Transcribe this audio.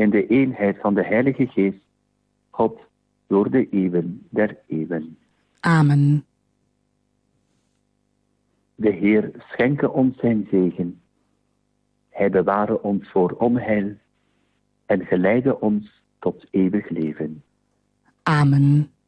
in de eenheid van de Heilige Geest, God, door de eeuwen der eeuwen. Amen. De Heer schenke ons zijn zegen. Hij beware ons voor onheil en geleide ons tot eeuwig leven. Amen.